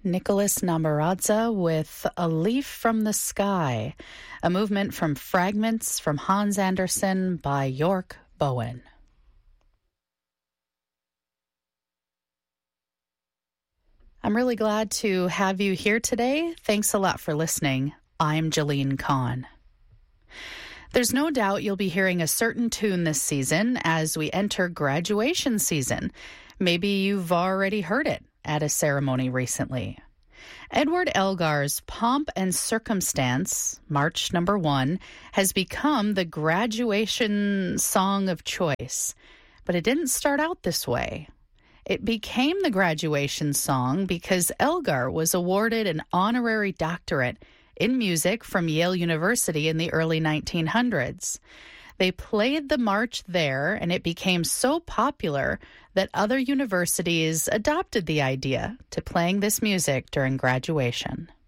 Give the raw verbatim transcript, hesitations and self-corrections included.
Nicholas Namaradza with A Leaf from the Sky, a movement from Fragments from Hans Andersen by York Bowen. I'm really glad to have you here today. Thanks a lot for listening. I'm Jolene Kahn. There's no doubt you'll be hearing a certain tune this season as we enter graduation season. Maybe you've already heard it at a ceremony recently. Edward Elgar's Pomp and Circumstance, March number one, has become the graduation song of choice. But it didn't start out this way. It became the graduation song because Elgar was awarded an honorary doctorate in music from Yale University in the early nineteen hundreds. They played the march there, and it became so popular that other universities adopted the idea to playing this music during graduation.